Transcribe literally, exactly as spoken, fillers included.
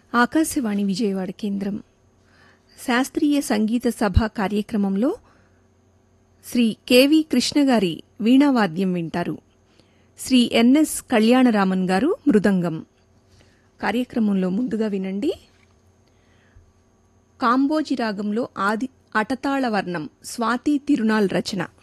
ఆకాశవాణి విజయవాడ కేంద్రం శాస్త్రీయ సంగీత సభ కార్యక్రమంలో శ్రీ కెవి కృష్ణ గారి వీణావాద్యం వింటారు. శ్రీ ఎన్ఎస్ కళ్యాణరామన్ గారు మృదంగం. కార్యక్రమంలో ముందుగా వినండి కాంబోజి రాగంలో ఆది అటతాళ వర్ణం స్వాతి తిరునాల్ రచన.